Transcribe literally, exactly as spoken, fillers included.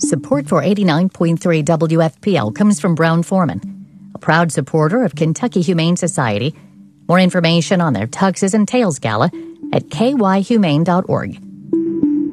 Support for eighty-nine point three W F P L comes from Brown-Forman, a proud supporter of Kentucky Humane Society. More information on their Tuxes and Tails Gala at k y humane dot org.